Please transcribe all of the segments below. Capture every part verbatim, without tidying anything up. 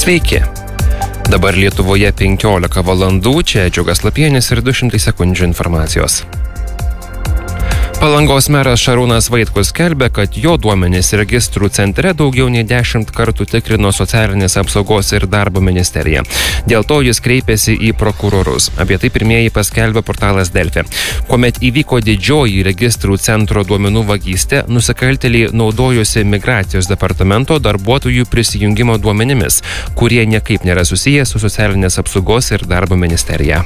Sveiki. Dabar Lietuvoje penkiolika valandų, čia Džiugas Lapienis ir du šimtai sekundžių informacijos. Palangos meras Šarūnas Vaitkus skelbia, kad jo duomenys registrų centre daugiau nei dešimt kartų tikrino socialinės apsaugos ir darbo ministerija. Dėl to jis kreipėsi į prokurorus. Apie tai pirmieji paskelbė portalas Delfi. Kuomet įvyko didžioji registrų centro duomenų vagystė, nusikaltėliai naudojosi migracijos departamento darbuotojų prisijungimo duomenimis, kurie niekaip nėra susiję su socialinės apsaugos ir darbo ministerija.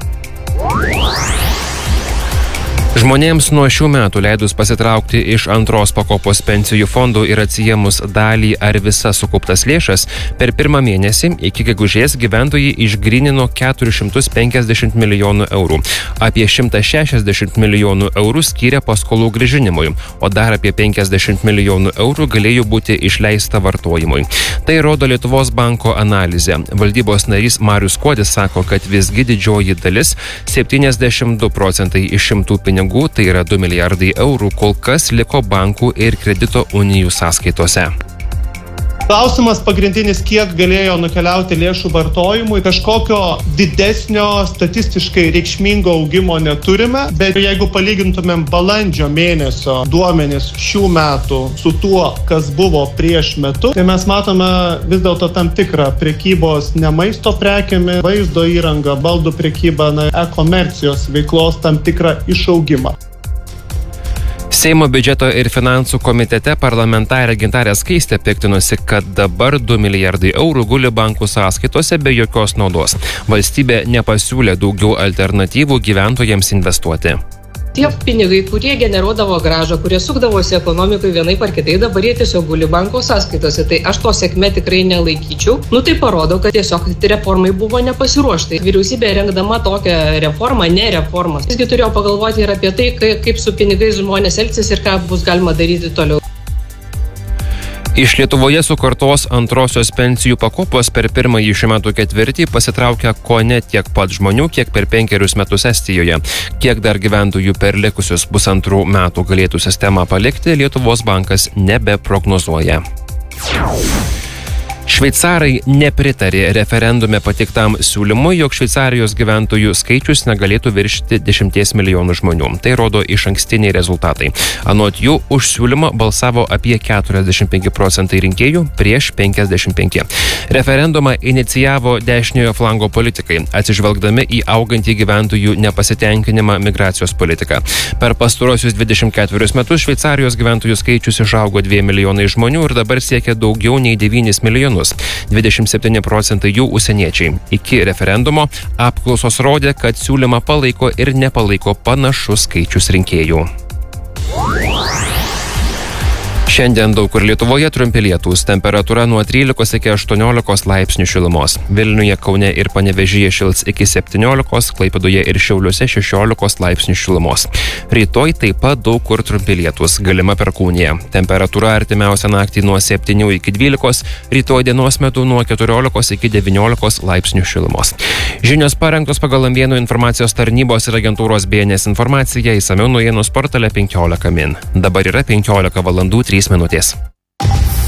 Žmonėms nuo šių metų leidus pasitraukti iš antros pakopos pensijų fondų ir atsijėmus dalį ar visas sukauptas lėšas, per pirmą mėnesį iki gegužės gyventojai išgrynino keturis šimtus penkiasdešimt milijonų eurų. Apie šimtas šešiasdešimt milijonų eurų skyrė paskolų grįžinimui, o dar apie penkiasdešimt milijonų eurų galėjo būti išleista vartojimui. Tai rodo Lietuvos banko analizė. Valdybos narys Marius Kuodis sako, kad visgi didžioji dalis, septyniasdešimt du procentai iš šimtų pinigų, tai yra du milijardai eurų, kol kas liko bankų ir kredito unijų sąskaitose. Klausimas pagrindinis, kiek galėjo nukeliauti lėšų vartojimui. Kažkokio didesnio statistiškai reikšmingo augimo neturime, bet jeigu palygintumėm balandžio mėnesio duomenis šių metų su tuo, kas buvo prieš metu, tai mes matome vis dėlto tam tikrą prekybos ne maisto prekėmi, vaizdo įranga, baldų prekybą, na, e-komercijos veiklos tam tikrą išaugimą. Seimo biudžeto ir finansų komitete parlamentarė Gintarė Skaistė piktinosi, kad dabar du milijardai eurų guli bankų sąskaitose be jokios naudos. Valstybė nepasiūlė daugiau alternatyvų gyventojams investuoti. Tie pinigai, kurie generuodavo grąžą, kurie sukdavosi ekonomikai vienaip ar kitai, dabar jie tiesiog guli banko sąskaitose. Tai aš to sėkme tikrai nelaikyčiau. Nu tai parodo, kad tiesiog reformai buvo nepasiruošta. Vyriausybė rengdama tokią reformą, ne reformas. Visgi turėjo pagalvoti ir apie tai, kaip su pinigais žmonės elgsis ir ką bus galima daryti toliau. Iš Lietuvoje sukurtos antrosios pensijų pakopos per pirmąjį šių metų ketvirtį pasitraukia kone tiek pat žmonių, kiek per penkerius metus Estijoje. Kiek dar gyventojų per likusius pusantrų metų galėtų sistemą palikti, Lietuvos bankas nebeprognozuoja. Šveicarai nepritarė referendume pateiktam siūlymui, jog Šveicarijos gyventojų skaičius negalėtų viršyti dešimties milijonų žmonių. Tai rodo išankstiniai rezultatai. Anot jų, už siūlymą balsavo apie keturiasdešimt penki procentai rinkėjų prieš penkiasdešimt penki. Referendumą inicijavo dešiniojo flango politikai, atsižvelgdami į augantį gyventojų nepasitenkinimą migracijos politiką. Per pastarosius dvidešimt ketverius metus Šveicarijos gyventojų skaičius išaugo dviem milijonais žmonių ir dabar siekia daugiau nei devynis milijonus. dvidešimt septyni procentai jų užsieniečiai. Iki referendumo apklausos rodė, kad siūlymą palaiko ir nepalaiko panašus skaičius rinkėjų. Šiandien daug kur Lietuvoje trumpi lietūs, temperatūra nuo trylikos iki aštuoniolikos laipsnių šilumos. Vilniuje, Kaune ir Panevėžyje šils iki septyniolikos, Klaipėdoje ir Šiauliuose šešiolikos laipsnių šilumos. Rytoj taip pat daug kur trumpi lietūs, galima perkūnija. Temperatūra artimiausią naktį nuo septynių iki dvylikos, rytoj dienos metu nuo keturiolikos iki devyniolikos laipsnių šilumos. Žinios parengtos pagal Lamvėnų informacijos tarnybos ir agentūros B N S informaciją, išsamiau naujienų portale penkiolika min. Dabar yra penkiolika valandų trys minutės.